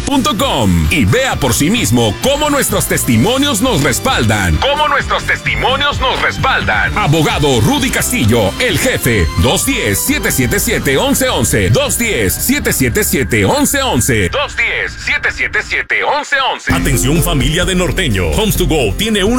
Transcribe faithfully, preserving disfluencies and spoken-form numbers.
punto com y vea por sí mismo cómo nuestros testimonios nos respaldan. Cómo nuestros testimonios nos respaldan. Abogado Rudy Castillo, el jefe. dos uno cero, siete siete siete, once once. dos uno cero, siete siete siete, once once. dos uno cero, siete siete siete, once once. Atención familia de Norteño. Homes to Go tiene una